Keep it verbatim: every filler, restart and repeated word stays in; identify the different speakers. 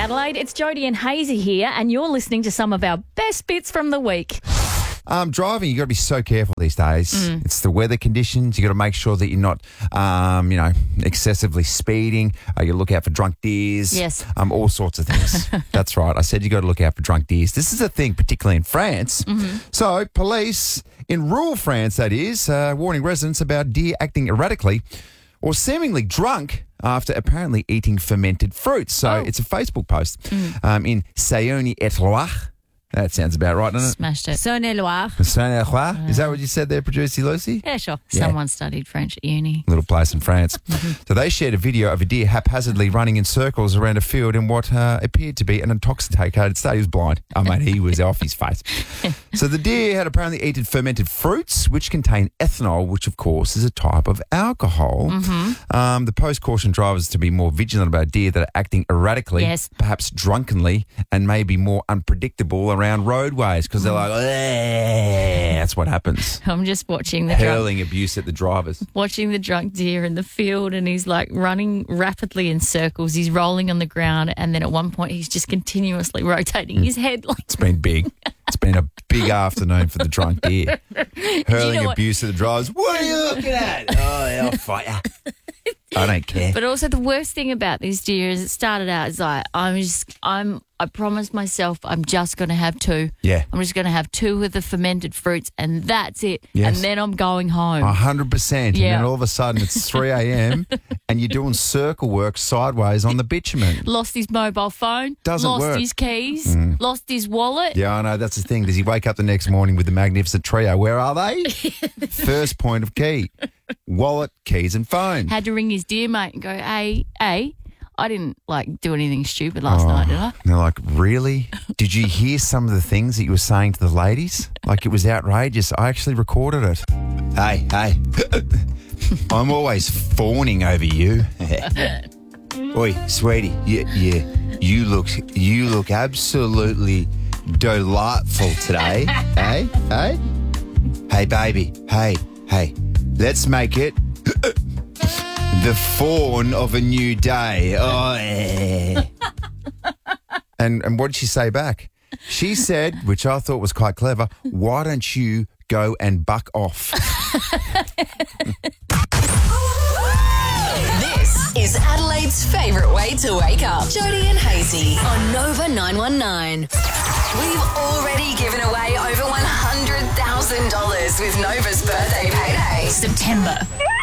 Speaker 1: Adelaide. It's Jodie and Hazy here, and you're listening to some of our best bits from the week.
Speaker 2: Um, driving, you got to be so careful these days. Mm. It's the weather conditions. You got to make sure that you're not, um, you know, excessively speeding. Uh, you look out for drunk deers.
Speaker 1: Yes.
Speaker 2: Um, all sorts of things. That's right. I said you got to look out for drunk deers. This is a thing, particularly in France. Mm-hmm. So, police in rural France, that is, uh, warning residents about deer acting erratically or seemingly drunk after apparently eating fermented fruits. So,
Speaker 1: oh.
Speaker 2: it's a Facebook post mm. um, in Saône-et-Loire. That sounds about right, doesn't it?
Speaker 1: Smashed it. Saône-et-Loire.
Speaker 2: Saône-et-Loire. Is that what you said there, producer Lucy?
Speaker 1: Yeah, sure.
Speaker 2: Yeah.
Speaker 1: Someone studied French at uni.
Speaker 2: Little place in France. So they shared a video of a deer haphazardly running in circles around a field in what uh, appeared to be an intoxicated state. He was blind. Oh, mate, he was off his face. So the deer had apparently eaten fermented fruits, which contain ethanol, which, of course, is a type of alcohol. Mm-hmm. Um, the post cautioned drivers to be more vigilant about deer that are acting erratically,
Speaker 1: yes.
Speaker 2: perhaps drunkenly, and maybe more unpredictable around roadways because they're like, that's what happens.
Speaker 1: I'm just watching the
Speaker 2: hurling
Speaker 1: drunk,
Speaker 2: abuse at the drivers.
Speaker 1: Watching the drunk deer in the field, and he's like running rapidly in circles. He's rolling on the ground, and then at one point he's just continuously rotating mm. his head. Like
Speaker 2: it's been big. It's been a big afternoon for the drunk deer. Hurling you know abuse at the drivers. What are you looking at? Oh, I'll fight you. I don't care.
Speaker 1: But also the worst thing about this deer is it started out as like, I'm just, I'm, I promised myself I'm just going to have two.
Speaker 2: Yeah.
Speaker 1: I'm just going to have two of the fermented fruits and that's it.
Speaker 2: Yes.
Speaker 1: And then I'm going home.
Speaker 2: A hundred percent.
Speaker 1: Yeah.
Speaker 2: And then all of a sudden it's three a.m. and you're doing circle work sideways on the bitumen.
Speaker 1: Lost his mobile phone.
Speaker 2: Doesn't
Speaker 1: lost
Speaker 2: work.
Speaker 1: his keys. Mm. Lost his wallet.
Speaker 2: Yeah, I know. That's the thing. Does he wake up the next morning with the magnificent trio? Where are they? First point of key. Wallet, keys and phone.
Speaker 1: Had to ring his dear mate and go, hey, hey, I didn't like do anything stupid last
Speaker 2: oh,
Speaker 1: night, did I?
Speaker 2: They're like, really? Did you hear some of the things that you were saying to the ladies? Like it was outrageous. I actually recorded it. Hey, hey. I'm always fawning over you. Oi, sweetie, yeah, yeah. You look, you look absolutely delightful today. Hey, hey, hey, baby. Hey, hey. Let's make it the fawn of a new day. Oh, yeah. and and what did she say back? She said, which I thought was quite clever, why don't you go and buck off?
Speaker 3: This is Adelaide's favourite way to wake up. Jodie and Hazy on Nova nine one nine. We've already given away over one hundred thousand dollars with Nova's birthday payday.
Speaker 1: September.